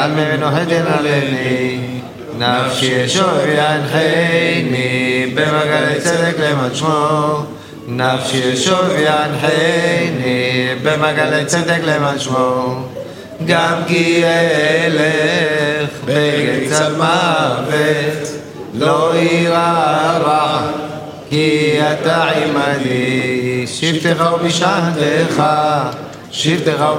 על ממנו תנעלני, נפשי ישוב ינחני, במעגלי צדק למען שמו. נפשי ישוב ינחני, במעגלי צדק למען שמו. גם כי אלך בגיא צל מוות, לא אירא רע, כי אתה עמדי. שבטך ובשענתך, שבטך